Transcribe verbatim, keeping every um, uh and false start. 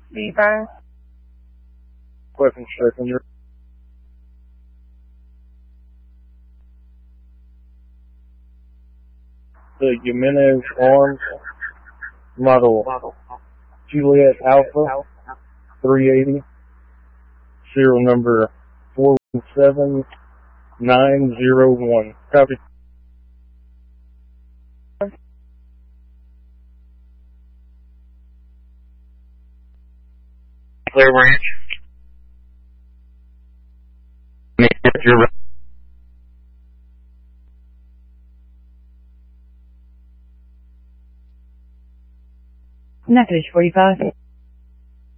Viva. Question second. The Jimenez Arms model Juliet Alpha three eighty, serial number four one seven nine zero one. Copy. Clear Ranch. You're right. Nutridge forty-five.